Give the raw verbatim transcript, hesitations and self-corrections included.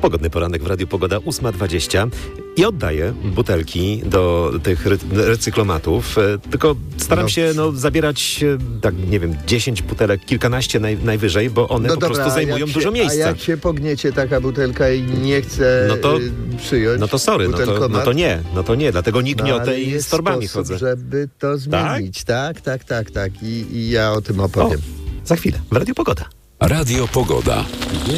Pogodny poranek w Radiu Pogoda, ósma dwadzieścia i oddaję butelki do tych ry- recyklomatów, e, tylko staram No. się no, zabierać, e, tak nie wiem, dziesięć butelek, kilkanaście naj, najwyżej, bo one No po dobra, prostu a zajmują jak dużo się, miejsca. A jak się pogniecie taka butelka i nie chce No to- y, przyjąć No to sorry, no to, no butelkomat? to nie, no to nie, dlatego nie No, ale gniotę i jest z torbami sposób, chodzę. żeby to zmienić. Tak, tak, tak, tak. I, i ja o tym O, opowiem. za chwilę, w Radiu Pogoda. Radio Pogoda.